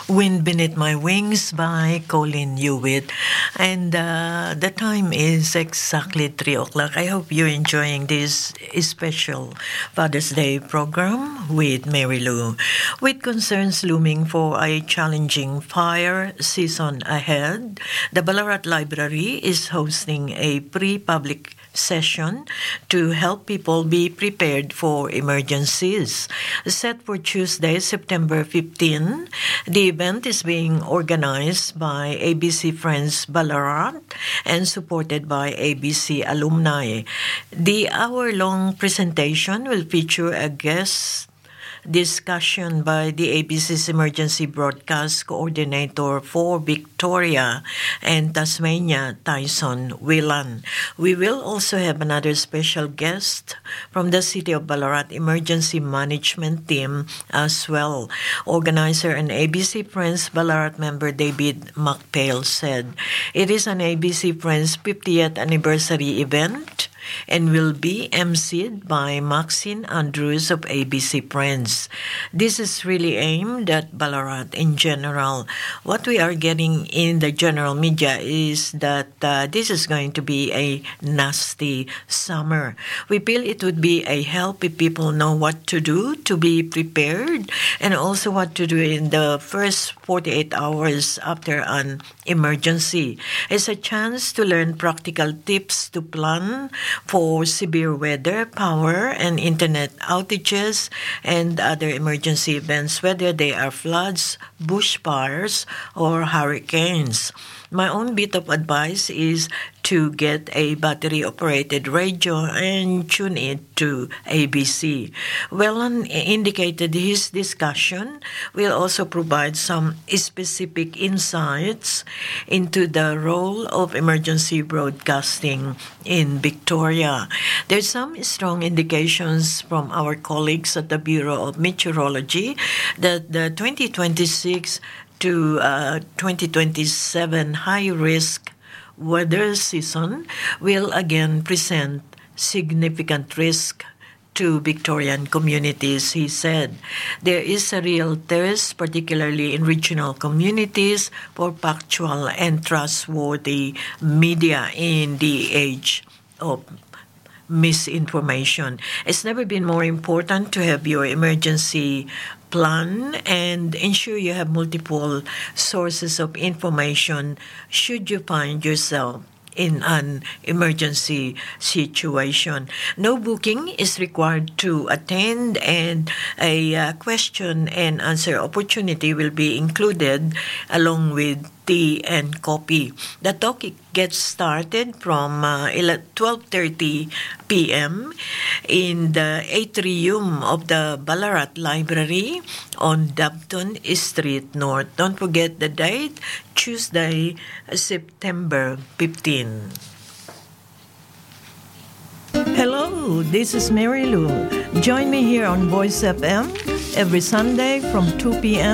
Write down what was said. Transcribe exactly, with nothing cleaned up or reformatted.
Wind Beneath My Wings by Colin Hewitt. And uh, the time is exactly three o'clock. I hope you're enjoying this special Father's Day program with Mary Lou. With concerns looming for a challenging fire season ahead, the Ballarat Library is hosting a pre-public session to help people be prepared for emergencies. Set for Tuesday, September fifteenth, the event is being organized by A B C Friends Ballarat and supported by A B C alumni. The hour-long presentation will feature a guest discussion by the A B C's Emergency Broadcast Coordinator for Victoria and Tasmania, Tyson Whelan. We will also have another special guest from the City of Ballarat Emergency Management Team as well. Organizer and A B C Friends Ballarat member David McPhail said, "It is an A B C Friends fiftieth anniversary event and will be emceed by Maxine Andrews of A B C Friends. This is really aimed at Ballarat in general. What we are getting in the general media is that uh, this is going to be a nasty summer. We feel it would be a help if people know what to do to be prepared and also what to do in the first forty-eight hours after an emergency. It's a chance to learn practical tips to plan for severe weather, power, and internet outages and other emergency events, whether they are floods, bushfires, or hurricanes. My own bit of advice is to get a battery-operated radio and tune it to A B C. Whelan indicated his discussion will also provide some specific insights into the role of emergency broadcasting in Victoria. There's some strong indications from our colleagues at the Bureau of Meteorology that the twenty twenty-six to uh, twenty twenty-seven high-risk weather season will again present significant risk to Victorian communities, he said. There is a real thirst, particularly in regional communities, for factual and trustworthy media in the age of misinformation. It's never been more important to have your emergency plan and ensure you have multiple sources of information should you find yourself in an emergency situation. No booking is required to attend, and a uh, question and answer opportunity will be included along with tea and coffee. The talk gets started from uh, twelve thirty p.m. in the atrium of the Ballarat Library on Dobton Street North. Don't forget the date, Tuesday, September fifteenth. Hello, this is Mary Lou. Join me here on Voice F M every Sunday from two p.m.